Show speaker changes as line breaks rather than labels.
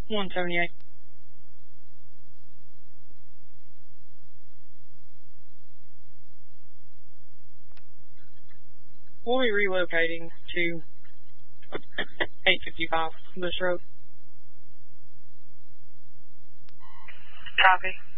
178. We'll be relocating to 855 Bush Road.
Copy.